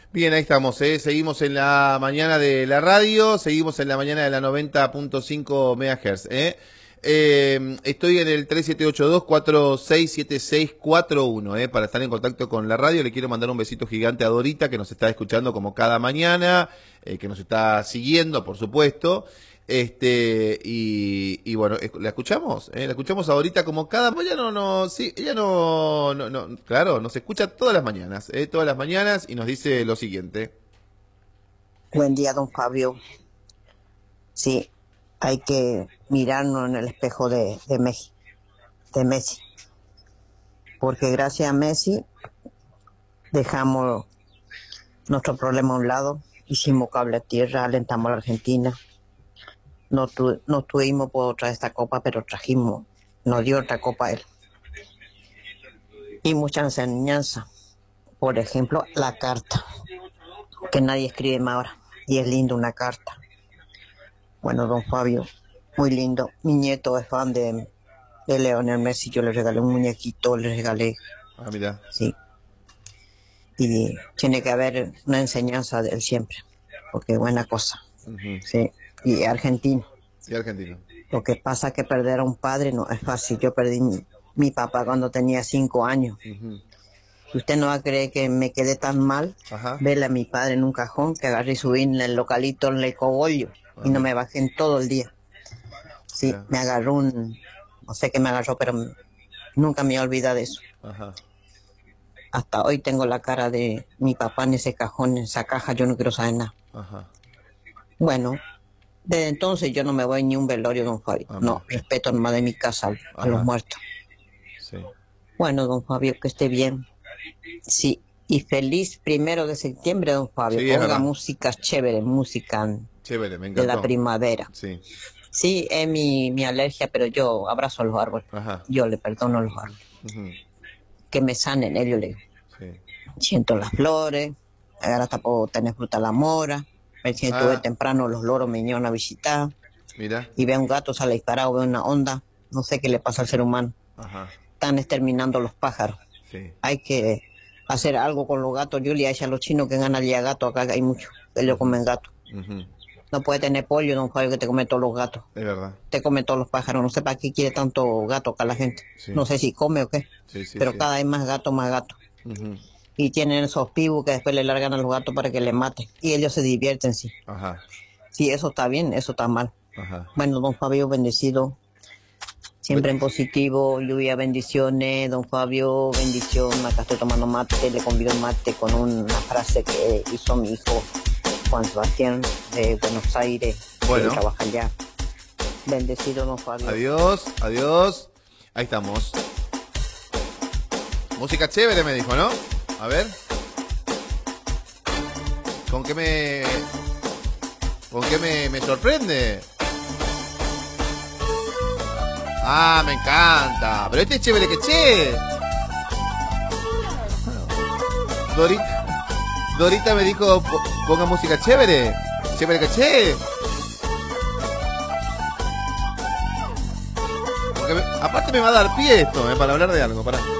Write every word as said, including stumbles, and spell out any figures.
Bien, ahí estamos, ¿eh? Seguimos en la mañana de la radio, seguimos en la mañana de la noventa punto cinco megahertz, ¿eh? Eh, estoy en el tres siete ocho dos, cuatro seis siete seis cuatro uno, ¿eh? Para estar en contacto con la radio. Le quiero mandar un besito gigante a Dorita, que nos está escuchando como cada mañana, eh, que nos está siguiendo, por supuesto. Este, y, y bueno, la escuchamos, ¿eh? La escuchamos ahorita como cada mañana, no, no, sí, ella no, no, no, claro, nos escucha todas las mañanas, ¿eh? Todas las mañanas y nos dice lo siguiente. Buen día, don Fabio. Sí, hay que mirarnos en el espejo de, de Messi, de Messi, porque gracias a Messi dejamos nuestro problema a un lado, hicimos cable a tierra, alentamos a la Argentina. No, tu, no tuvimos por traer esta copa, pero trajimos, nos dio otra copa él. Y mucha enseñanza. Por ejemplo, la carta, que nadie escribe más ahora. Y es lindo una carta. Bueno, don Fabio, muy lindo. Mi nieto es fan de, de Lionel Messi. Yo le regalé un muñequito, le regalé. Ah, mira. Sí. Y tiene que haber una enseñanza de él siempre, porque es buena cosa. Uh-huh. Sí. Y argentino. Y argentino. Lo que pasa es que perder a un padre no es fácil. Yo perdí mi, mi papá cuando tenía cinco años. Uh-huh. Y usted no va a creer que me quedé tan mal. Ajá. Verle a mi padre en un cajón, que agarré y subí en el localito en el cogollo. Ajá. Y no me bajé en todo el día. Sí, yeah. Me agarró un... No sé qué me agarró, pero nunca me voy a olvidar de eso. Ajá. Hasta hoy tengo la cara de mi papá en ese cajón, en esa caja. Yo no quiero saber nada. Ajá. Bueno... Desde entonces yo no me voy ni un velorio, don Fabio. Amén. No, respeto nomás de mi casa a, a los muertos. Sí. Bueno, don Fabio, que esté bien. Sí, y feliz primero de septiembre, don Fabio. Sí, ponga música chévere, música chévere, me encantó. De la primavera. Sí, sí, es mi, mi alergia, pero yo abrazo a los árboles. Ajá. Yo le perdono a los árboles. Uh-huh. Que me sanen, ellos le digo. Sí. Siento las flores, ahora hasta puedo tener fruta a la mora. Me siento ah. temprano, los loros me vinieron a visitar. Mira. Y veo un gato, sale disparado, veo una onda. No sé qué le pasa al ser humano. Ajá. Están exterminando los pájaros. Sí. Hay que hacer algo con los gatos. Yo le he dicho a los chinos que ganan el gato. Acá hay muchos que le comen gato. Uh-huh. No puede tener pollo, don Fabio, que te come todos los gatos. Es verdad. Te come todos los pájaros. No sé para qué quiere tanto gato acá la gente. Sí. No sé si come o qué. Sí, sí, pero sí. Cada vez más gato, más gato. Uh-huh. Y tienen esos pibus que después le largan a los gatos para que le maten. Y ellos se divierten, sí. Ajá. Sí, eso está bien, eso está mal. Ajá. Bueno, don Fabio, bendecido. Siempre en positivo, lluvia, bendiciones. Don Fabio, bendición. Acá estoy tomando mate, le convido mate con una frase que hizo mi hijo Juan Sebastián de Buenos Aires. Bueno. Que trabaja allá. Bendecido, don Fabio. Adiós, adiós. Ahí estamos. Música chévere, me dijo, ¿no? A ver. ¿Con qué me... ¿Con qué me, me sorprende? Ah, me encanta. Pero este es chévere que che. Dorita, Dorita me dijo, ponga música chévere. Chévere que che. Porque me, aparte me va a dar pie esto, eh, para hablar de algo. Para...